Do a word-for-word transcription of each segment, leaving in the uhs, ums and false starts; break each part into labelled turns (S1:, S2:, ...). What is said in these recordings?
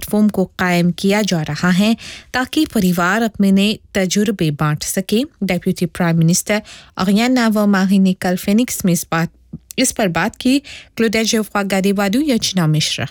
S1: Platform को कायम किया जा रहा है ताकि परिवार अपने तजुर्बे बांट सके। डेप्यूटी प्राइम मिनिस्टर अरियान नावमाही ने कल फिनिक्स में इस बात इस पर बात की। क्लोडेट जोफ्रा गादेवादू यचना मिश्रा।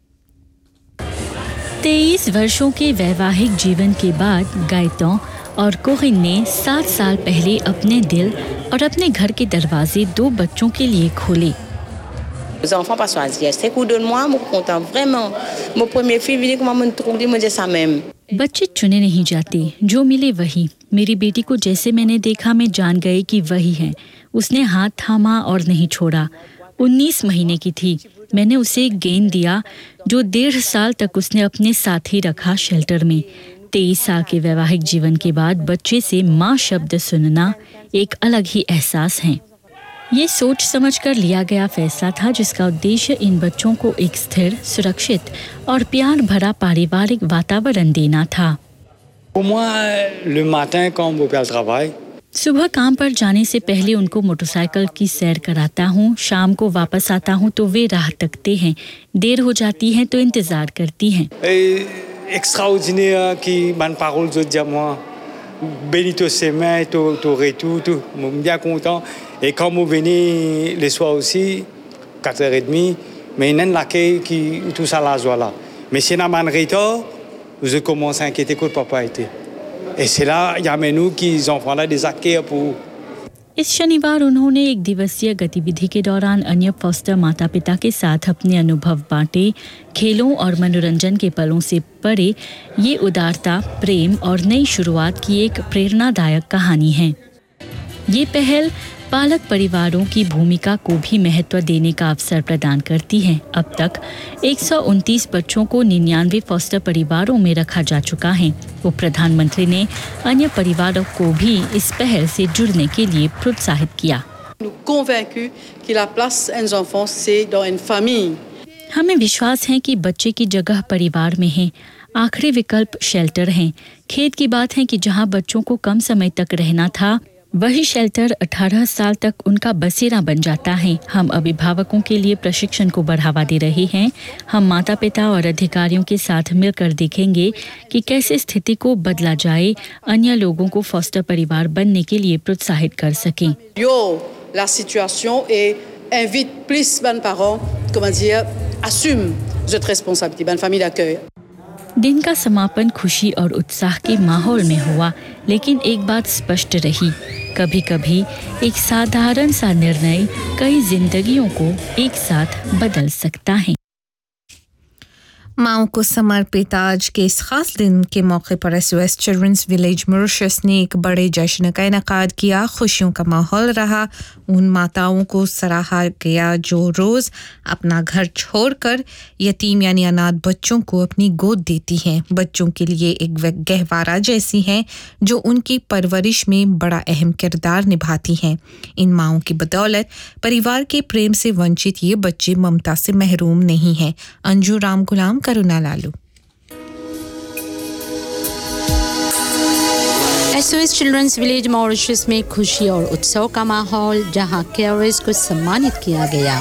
S2: तेईस वर्षों के वैवाहिक जीवन के बाद गायतों और कोरिन ने सात साल पहले अपने दिल और अपने घर के दरवाजे दो बच्चों के लिए खोले।
S3: Les enfants pas choisir, c'est coup de moi, moi content vraiment. Mon premier fils vient comment me trouver me dire ça même.
S2: बच्चे चुने नहीं जाते, जो मिले वही। मेरी बेटी को जैसे मैंने देखा मैं जान गई कि वही है। उसने हाथ थामा और नहीं छोड़ा। उन्नीस महीने की थी। मैंने उसे एक गेंद दिया जो डेढ़ साल तक उसने अपने साथ ही रखा शेल्टर में। तेईस साल के वैवाहिक जीवन के बाद बच्चे से माँ शब्द सुनना एक अलग ही एहसास है। ये सोच समझकर लिया गया फैसला था जिसका उद्देश्य इन बच्चों को एक स्थिर, सुरक्षित और प्यार भरा पारिवारिक वातावरण देना था।
S4: Pour moi, le matin quand on va au travail,
S2: सुबह काम पर जाने से पहले उनको मोटरसाइकिल की सैर कराता हूँ। शाम को वापस आता हूँ तो वे राह तकते हैं। देर हो जाती है तो इंतजार करती हैं।
S4: extraordinaire qui ban parole de dire moi Benito Semen to to tout tout bien content et quand vous venez les soirs aussi quatre heures trente mais il y a l'accueil qui tout ça là voilà mais c'est na man retard je commence à inquiéter que papa était et c'est là il y a nous qui enfants là des accueils pour
S2: इस शनिवार उन्होंने एक दिवसीय गतिविधि के दौरान अन्य foster माता-पिता के साथ अपने अनुभव बांटे। खेलों और मनोरंजन के पलों से परे ये उदारता, प्रेम और नई शुरुआत की एक प्रेरणादायक कहानी है। ये पहल पालक परिवारों की भूमिका को भी महत्व देने का अवसर प्रदान करती है। अब तक एक सौ उनतीस बच्चों को निन्यानवे फॉस्टर परिवारों में रखा जा चुका है। वो प्रधानमंत्री ने अन्य परिवारों को भी इस पहल से जुड़ने के लिए प्रोत्साहित किया। हमें विश्वास है कि बच्चे की जगह परिवार में है। आखिरी विकल्प शेल्टर है। खेद की बात है कि जहां बच्चों को कम समय तक रहना था वही शेल्टर अठारह साल तक उनका बसेरा बन जाता है। हम अभिभावकों के लिए प्रशिक्षण को बढ़ावा दे रहे हैं। हम माता-पिता और अधिकारियों के साथ मिलकर देखेंगे कि कैसे स्थिति को बदला जाए, अन्य लोगों को फॉस्टर परिवार बनने के लिए प्रोत्साहित कर सकें।
S5: Yo, la situation et invite plus de parents, comment dire, assume cette responsabilité, bonne famille d'accueil.
S2: दिन का समापन खुशी और उत्साह के माहौल में हुआ, लेकिन एक बात स्पष्ट रही, कभी-कभी एक साधारण सा निर्णय कई जिंदगियों को एक साथ बदल सकता है।
S1: माओ को समर्पित आज के इस खास दिन के मौके पर एसओएस चिल्ड्रंस विलेज मॉरिशस ने एक बड़े जश्न का इनेकाद किया। खुशियों का माहौल रहा। उन माताओं को सराहा गया जो रोज़ अपना घर छोड़कर यतीम यानी अनाथ बच्चों को अपनी गोद देती हैं। बच्चों के लिए एक गहवारा जैसी हैं जो उनकी परवरिश में बड़ा अहम किरदार निभाती हैं। इन माओं की बदौलत परिवार के प्रेम से वंचित ये बच्चे ममता से महरूम नहीं हैं। अंजू राम गुलाम, करुणा Lalu.
S6: SOS children's village Mauritius में खुशी और उत्सव का माहौल, जहां केयरर्स को सम्मानित किया गया।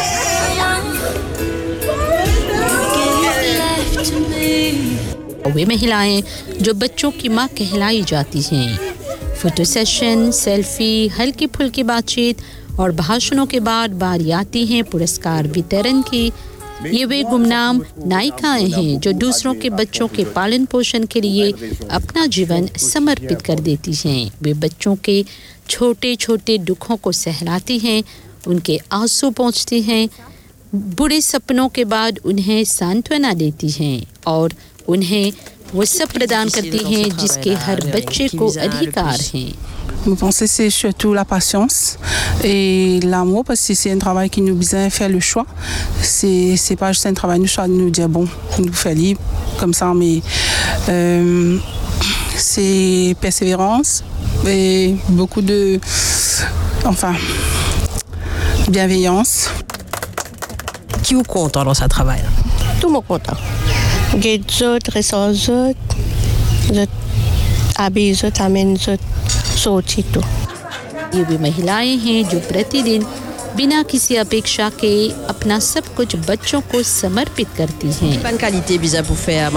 S6: वे महिलाएं जो बच्चों की मां कहलाई जाती हैं। फोटो सेशन, सेल्फी, हल्की फुल्की बातचीत और भाषणों के बाद बारी आती है पुरस्कार वितरण की। ये वे गुमनाम नायिकाएं हैं जो दूसरों के बच्चों के पालन पोषण के लिए अपना जीवन समर्पित कर देती हैं। वे बच्चों के छोटे छोटे दुखों को सहलाती हैं, उनके आंसू पोंछती हैं, बुरे सपनों के बाद उन्हें सांत्वना देती हैं और उन्हें वो सब प्रदान करती हैं जिसके हर बच्चे को अधिकार है।
S7: Vous pensez c'est surtout la patience et l'amour parce que c'est un travail qui nous besoin faire le choix. C'est c'est pas juste un travail nous choix de nous dire bon, nous faire libre comme ça mais euh, c'est persévérance et beaucoup de enfin bienveillance.
S8: Qui vous content dans ce travail?
S9: Tout le monde content. Guide zot, ressort zot, zot habille zot, amène zot. सोचितो।
S6: ये वे महिलाएं हैं जो प्रतिदिन बिना किसी अपेक्षा के अपना सब कुछ बच्चों को समर्पित करती हैं।
S8: Bonne qualité visa pour faire